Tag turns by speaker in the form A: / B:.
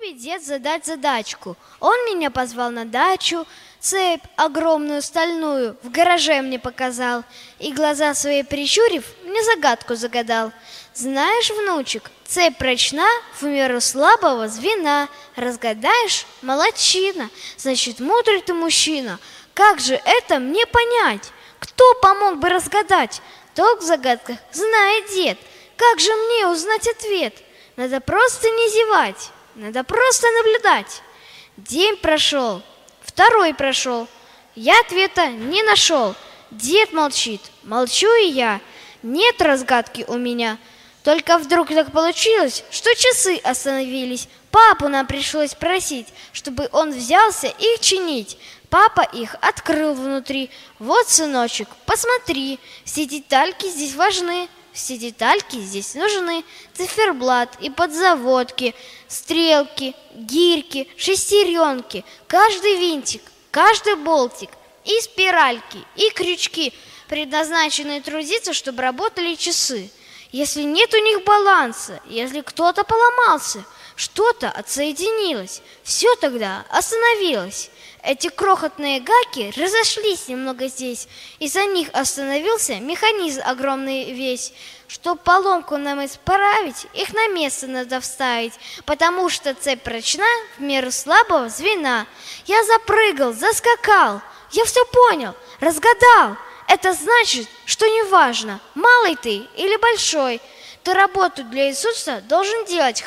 A: Любит дед задать задачку. Он меня позвал на дачу, цепь огромную стальную в гараже мне показал, и глаза свои прищурив, мне загадку загадал. Знаешь, внучек, цепь прочна в меру слабого звена. Разгадаешь — молодчина, значит, мудрый ты мужчина. Как же это мне понять? Кто помог бы разгадать? Толк в загадках знает дед. Как же мне узнать ответ? Надо просто не зевать, надо просто наблюдать. День прошел, второй прошел, я ответа не нашел. Дед молчит, молчу и я. Нет разгадки у меня. Только вдруг так получилось, что часы остановились. Папу нам пришлось просить, чтобы он взялся их чинить. Папа их открыл внутри. Вот, сыночек, посмотри, все детальки здесь важны. Все детальки здесь нужны. Циферблат и подзаводки, стрелки, гирьки, шестеренки, каждый винтик, каждый болтик, и спиральки, и крючки, предназначенные трудиться, чтобы работали часы. Если нет у них баланса, если кто-то поломался, что-то отсоединилось, все тогда остановилось. Эти крохотные гайки разошлись немного здесь, из-за них остановился механизм огромный весь. Чтоб поломку нам исправить, их на место надо вставить, потому что цепь прочна в меру слабого звена. Я запрыгал, заскакал, я все понял, разгадал. Это значит, что неважно, малый ты или большой, ты работу для Иисуса должен делать